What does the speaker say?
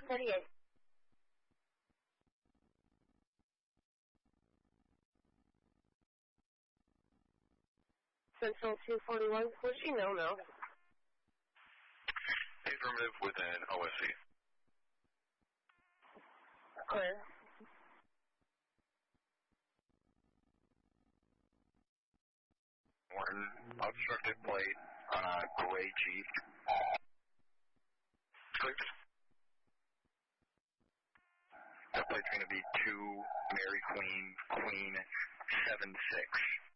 38. Central 241, what's your no-no? Affirmative within OSC. Clear. One obstructed plate on a gray Jeep. Clear. That plate's going to be 2 Mary Queen, Queen 76.